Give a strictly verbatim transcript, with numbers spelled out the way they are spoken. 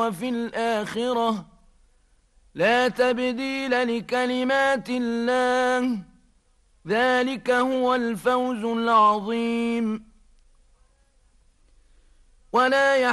وفي الآخرة لا تبديل لكلمات الله ذلك هو الفوز العظيم. ولا